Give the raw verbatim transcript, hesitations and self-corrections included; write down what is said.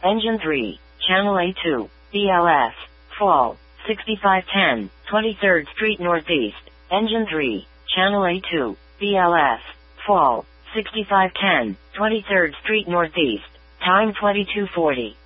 Engine three, Channel A two, B L S, fall, sixty-five ten, twenty-third Street Northeast. Engine three, Channel A two, B L S, fall, sixty-five ten, twenty-third Street Northeast. Time twenty-two forty.